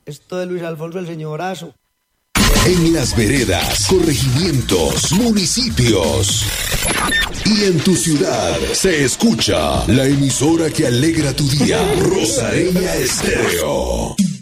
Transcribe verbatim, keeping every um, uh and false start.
esto de Luis Alfonso el señorazo. En las veredas, corregimientos, municipios y en tu ciudad se escucha la emisora que alegra tu día, Rosareña Estéreo.